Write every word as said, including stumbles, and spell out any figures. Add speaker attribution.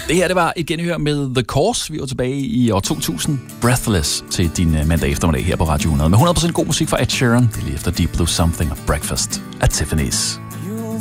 Speaker 1: Det her, det var et genhør med The Course. Vi var tilbage i år to tusind. Breathless til din mandag eftermiddag her på Radio hundrede. Med hundrede procent god musik fra Ed Sheeran. Det er lige efter Deep Blue Something og Breakfast at Tiffany's.